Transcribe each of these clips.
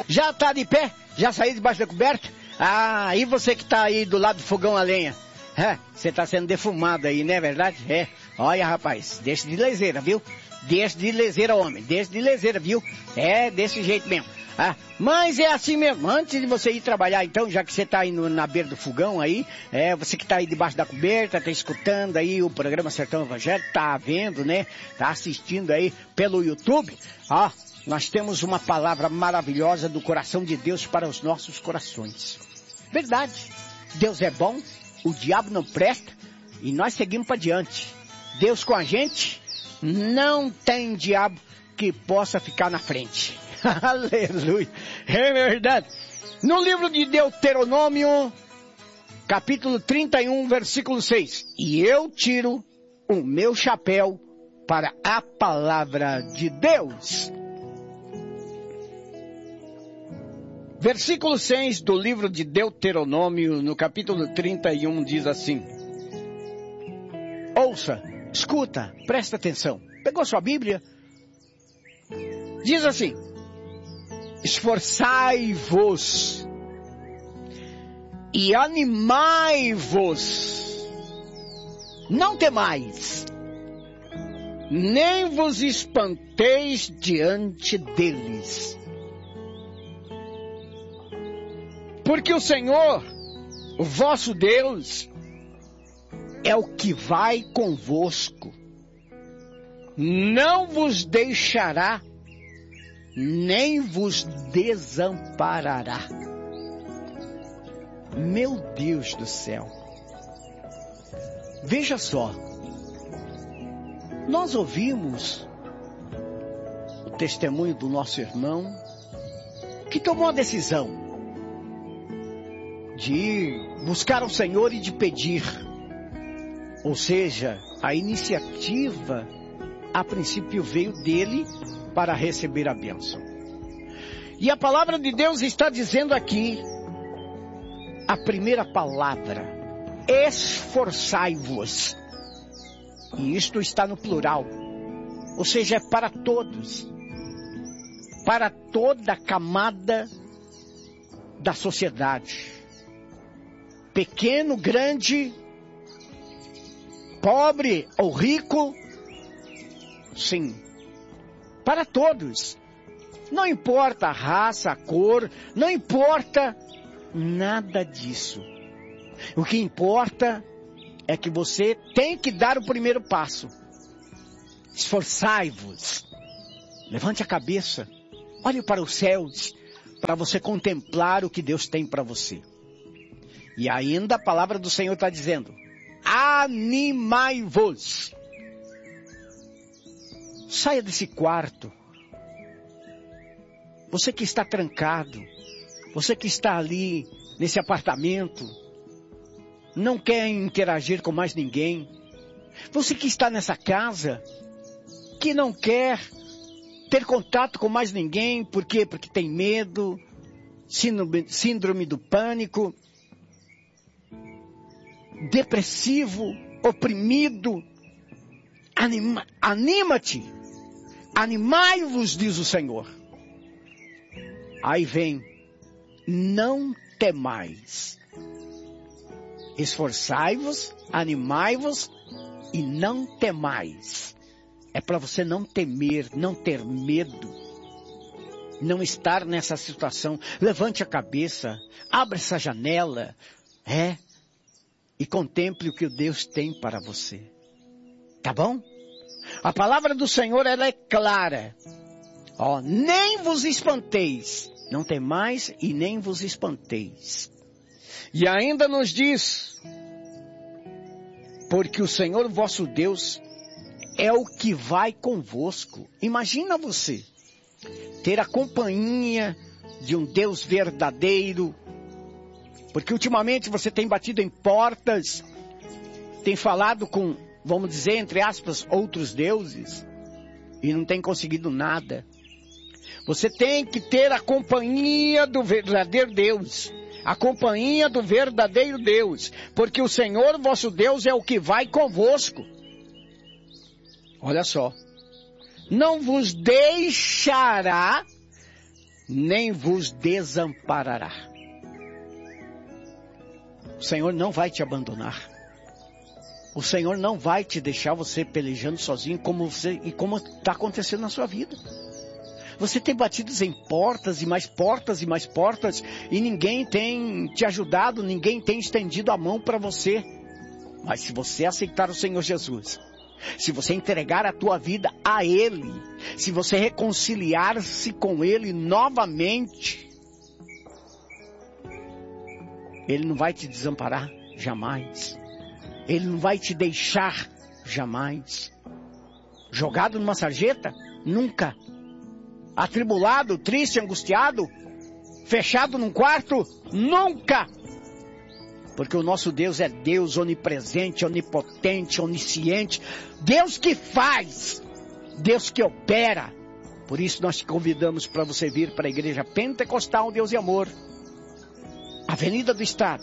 Já tá de pé? Já saiu debaixo da coberta? Ah, e você que tá aí do lado do fogão a lenha? Você tá sendo defumado aí, não é verdade? Olha, rapaz, deixa de leseira, viu? Deixa de leseira, homem, deixa de leseira, viu? É desse jeito mesmo. Mas é assim mesmo. Antes de você ir trabalhar, então, já que você tá aí na beira do fogão aí, você que tá aí debaixo da coberta, tá escutando aí o programa Sertão Evangélico, tá vendo, né? Tá assistindo aí pelo YouTube, nós temos uma palavra maravilhosa do coração de Deus para os nossos corações. Verdade. Deus é bom, o diabo não presta e nós seguimos para diante. Deus com a gente, não tem diabo que possa ficar na frente. Aleluia. É verdade. No livro de Deuteronômio, capítulo 31, versículo 6. E eu tiro o meu chapéu para a palavra de Deus. Versículo 6 do livro de Deuteronômio, no capítulo 31, diz assim. Ouça, escuta, presta atenção. Pegou sua Bíblia? Diz assim. Esforçai-vos e animai-vos. Não temais, nem vos espanteis diante deles. Porque o Senhor, o vosso Deus, é o que vai convosco. Não vos deixará, nem vos desamparará. Meu Deus do céu. Veja só. Nós ouvimos o testemunho do nosso irmão que tomou a decisão de ir buscar o Senhor e de pedir. Ou seja, a iniciativa a princípio veio dele para receber a bênção. E a palavra de Deus está dizendo aqui, a primeira palavra, esforçai-vos. E isto está no plural, ou seja, é para todos, para toda a camada da sociedade, pequeno, grande, pobre ou rico, sim, para todos. Não importa a raça, a cor, não importa nada disso. O que importa é que você tem que dar o primeiro passo. Esforçai-vos. Levante a cabeça. Olhe para os céus, para você contemplar o que Deus tem para você. E ainda a palavra do Senhor está dizendo, animai-vos. Saia desse quarto. Você que está trancado, você que está ali nesse apartamento, não quer interagir com mais ninguém. Você que está nessa casa, que não quer ter contato com mais ninguém, por quê? Porque tem medo, síndrome do pânico, depressivo, oprimido. Anima-te, animai-vos, diz o Senhor. Aí vem, não temais. Esforçai-vos, animai-vos e não temais. É para você não temer, não ter medo, não estar nessa situação. Levante a cabeça, abra essa janela, e contemple o que Deus tem para você. Tá bom? A palavra do Senhor, ela é clara. Nem vos espanteis. Não temais e nem vos espanteis. E ainda nos diz, porque o Senhor vosso Deus é o que vai convosco. Imagina você ter a companhia de um Deus verdadeiro, porque ultimamente você tem batido em portas, tem falado com, vamos dizer, entre aspas, outros deuses, e não tem conseguido nada. Você tem que ter a companhia do verdadeiro Deus. A companhia do verdadeiro Deus. Porque o Senhor vosso Deus é o que vai convosco. Olha só. Não vos deixará, nem vos desamparará. O Senhor não vai te abandonar. O Senhor não vai te deixar você pelejando sozinho como está acontecendo na sua vida. Você tem batido em portas e mais portas e mais portas e ninguém tem te ajudado, ninguém tem estendido a mão para você. Mas se você aceitar o Senhor Jesus, se você entregar a tua vida a Ele, se você reconciliar-se com Ele novamente, Ele não vai te desamparar jamais. Ele não vai te deixar jamais. Jogado numa sarjeta? Nunca. Atribulado, triste, angustiado, fechado num quarto? Nunca! Porque o nosso Deus é Deus onipresente, onipotente, onisciente, Deus que faz, Deus que opera. Por isso nós te convidamos para você vir para a Igreja Pentecostal Deus e Amor, Avenida do Estado,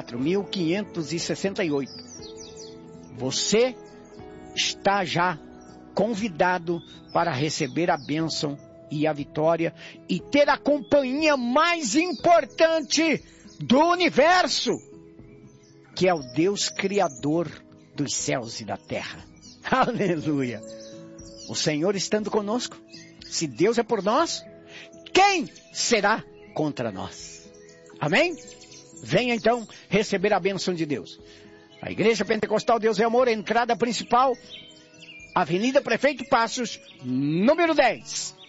4.568. Você está já convidado para receber a bênção e a vitória e ter a companhia mais importante do universo, que é o Deus Criador dos céus e da terra. Aleluia! O Senhor estando conosco, se Deus é por nós, quem será contra nós? Amém? Venha então receber a bênção de Deus. A Igreja Pentecostal Deus e Amor, entrada principal, Avenida Prefeito Passos, número 10.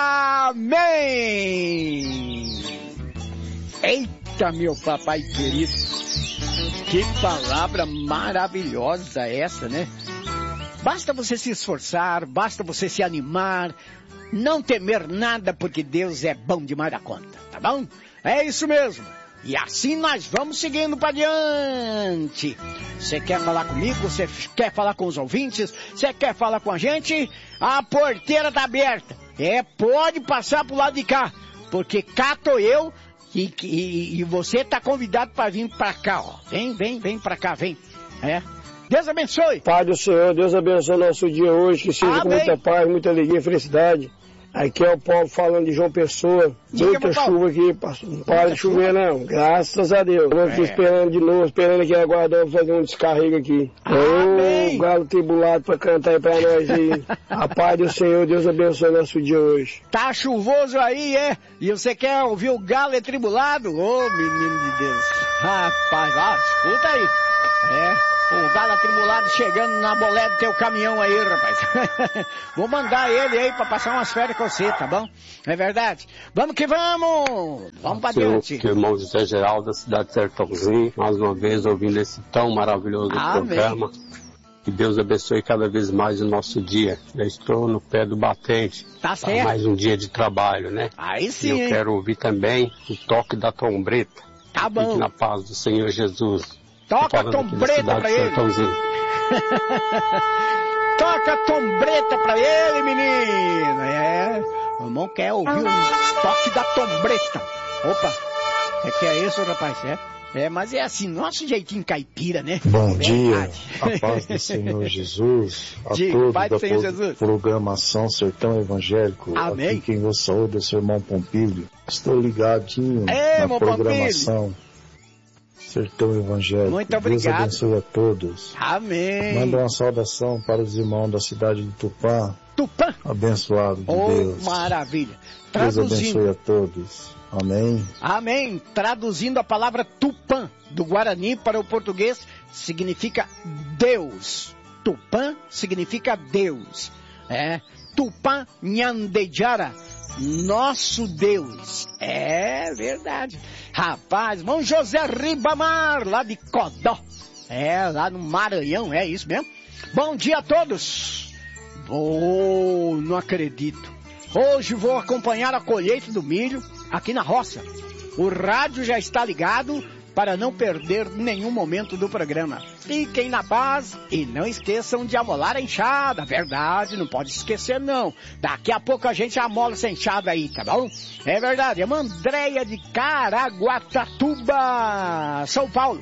Amém! Eita, meu papai querido, que palavra maravilhosa essa, né? Basta você se esforçar, basta você se animar, não temer nada, porque Deus é bom demais da conta, tá bom? É isso mesmo. E assim nós vamos seguindo para diante. Você quer falar comigo? Você quer falar com os ouvintes? Você quer falar com a gente? A porteira está aberta. Pode passar pro lado de cá, porque cá tô eu e você está convidado para vir para cá, ó. Vem para cá, vem. Deus abençoe. Pai do Senhor, Deus abençoe nosso dia hoje, que seja com muita paz, muita alegria e felicidade. Aqui é o Paulo falando de João Pessoa. Muita chuva aqui, não para de chover não, graças a Deus. Estamos aqui esperando de novo, esperando aqui, aguardando fazer um descarrego aqui. Ô, galo tribulado pra cantar aí pra nós aí. A paz do Senhor, Deus abençoe nosso dia hoje. Tá chuvoso aí, E você quer ouvir o galo tribulado? Ô, menino de Deus. Rapaz, escuta aí. O galo atribulado chegando na bolé do teu caminhão aí, rapaz. Vou mandar ele aí pra passar umas férias com você, tá bom? É verdade? Vamos que vamos! Vamos pra diante. Que o irmão José Geraldo da cidade de Sertãozinho, mais uma vez ouvindo esse tão maravilhoso programa. Que Deus abençoe cada vez mais o nosso dia. Já estou no pé do batente. Tá certo. Mais um dia de trabalho, né? Aí sim. E eu quero ouvir também o toque da trombeta. Tá bom. Fique na paz do Senhor Jesus. Toca a trombeta pra ele. Toca a trombeta pra ele, menino. O irmão quer ouvir o toque da trombeta. Opa, que é isso, rapaz? Mas é assim, nosso jeitinho caipira, né? Bom dia, a paz do Senhor Jesus, a todos da programação Sertão Evangélico. Amém. Aqui quem vos saúda é o seu irmão Pompílio. Estou ligadinho na programação. Pompílio. Sertão Evangélico. Muito obrigado. Deus abençoe a todos. Amém. Manda uma saudação para os irmãos da cidade de Tupã. Tupã. Abençoado de Deus. Maravilha. Deus abençoe a todos. Amém. Amém. Traduzindo a palavra Tupã do Guarani para o português significa Deus. Tupã significa Deus. Tupã Nhandejara. Nosso Deus. É verdade. Rapaz, irmão José Ribamar, lá de Codó. Lá no Maranhão, é isso mesmo? Bom dia a todos. Não acredito. Hoje vou acompanhar a colheita do milho aqui na roça. O rádio já está ligado para não perder nenhum momento do programa. Fiquem na paz e não esqueçam de amolar a enxada. Verdade, não pode esquecer não. Daqui a pouco a gente amola essa enxada aí, tá bom? É verdade, é uma Andréia de Caraguatatuba, São Paulo.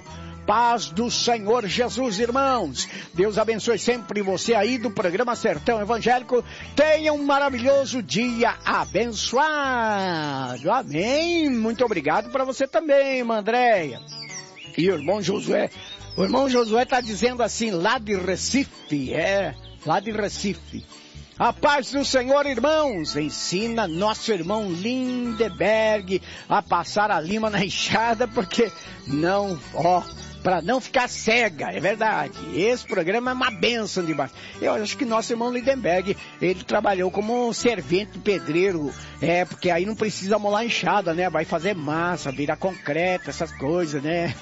paz do Senhor Jesus, irmãos. Deus abençoe sempre você aí do programa Sertão Evangélico. Tenha um maravilhoso dia abençoado. Amém. Muito obrigado para você também, irmã Andréia. E o irmão Josué. O irmão Josué está dizendo assim, lá de Recife. Lá de Recife. A paz do Senhor, irmãos, ensina nosso irmão Lindeberg a passar a lima na enxada, porque para não ficar cega, é verdade. Esse programa é uma bênção demais. Eu acho que nosso irmão Lindenberg, ele trabalhou como servente pedreiro, porque aí não precisa molar enxada, né? Vai fazer massa, virar concreto, essas coisas, né?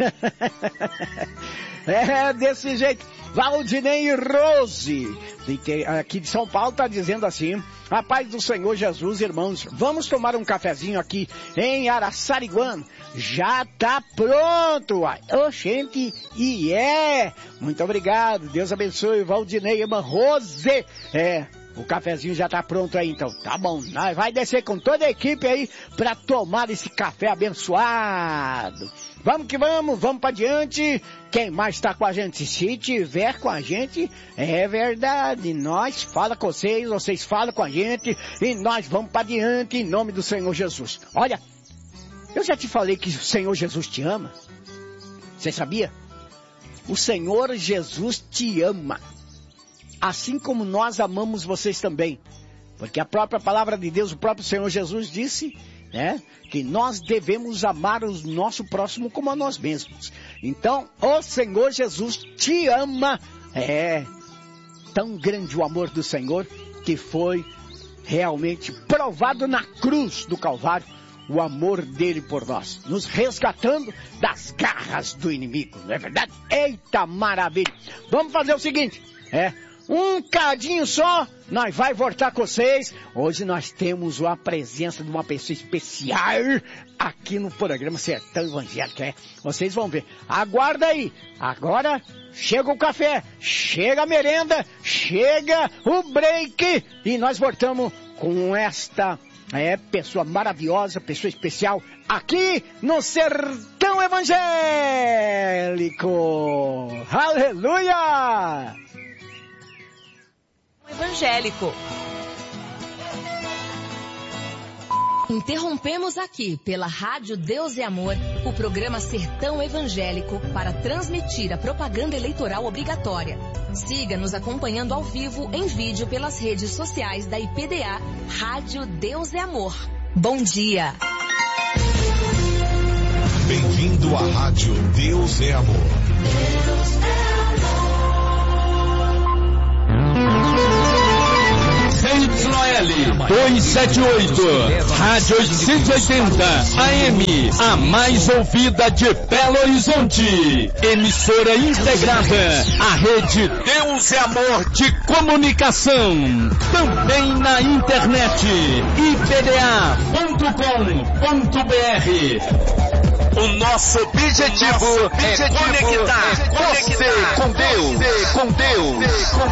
Desse jeito. Valdinei Rose, aqui de São Paulo, está dizendo assim: a paz do Senhor Jesus, irmãos, vamos tomar um cafezinho aqui em Araçariguama. Já tá pronto, uai. Gente, muito obrigado, Deus abençoe, Valdinei, irmã Rose. O cafezinho já tá pronto aí, então. Tá bom, nós vai descer com toda a equipe aí para tomar esse café abençoado. Vamos que vamos para diante. Quem mais está com a gente? Se tiver com a gente, é verdade. Nós fala com vocês falam com a gente e nós vamos para diante em nome do Senhor Jesus. Olha, eu já te falei que o Senhor Jesus te ama. Você sabia? O Senhor Jesus te ama. Assim como nós amamos vocês também. Porque a própria palavra de Deus, o próprio Senhor Jesus disse, que nós devemos amar o nosso próximo como a nós mesmos. Então, o Senhor Jesus te ama. Tão grande o amor do Senhor que foi realmente provado na cruz do Calvário. O amor dele por nós, nos resgatando das garras do inimigo, não é verdade? Eita maravilha! Vamos fazer o seguinte, um cadinho só, nós vai voltar com vocês. Hoje nós temos a presença de uma pessoa especial aqui no programa Sertão Evangélico, Vocês vão ver. Aguarda aí. Agora chega o café, chega a merenda, chega o break e nós voltamos com esta pessoa maravilhosa, pessoa especial aqui no Sertão Evangélico. Aleluia! Evangélico. Interrompemos aqui pela Rádio Deus e Amor o programa Sertão Evangélico para transmitir a propaganda eleitoral obrigatória. Siga nos acompanhando ao vivo em vídeo pelas redes sociais da IPDA Rádio Deus e Amor. Bom dia. Bem-vindo à Rádio Deus é Amor. Deus é amor. ZYL 278, Rádio 880, AM, a mais ouvida de Belo Horizonte. Emissora integrada à rede Deus é Amor de comunicação. Também na internet, ipda.com.br. O nosso objetivo é conectar você com Deus.